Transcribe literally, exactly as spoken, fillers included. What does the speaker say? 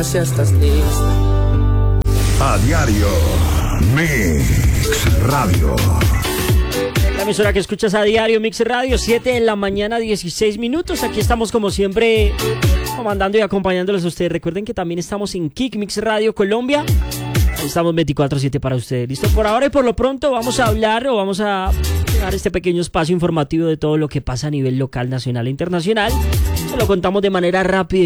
Ya estás lista. A diario, Mix Radio. La emisora que escuchas a diario, Mix Radio, siete de la mañana, dieciséis minutos. Aquí estamos como siempre comandando y acompañándoles a ustedes. Recuerden que también estamos en Kick Mix Radio Colombia. Estamos veinticuatro siete para ustedes. Listo, por ahora y por lo pronto vamos a hablar o vamos a dar este pequeño espacio informativo de todo lo que pasa a nivel local, nacional e internacional. Se lo contamos de manera rápida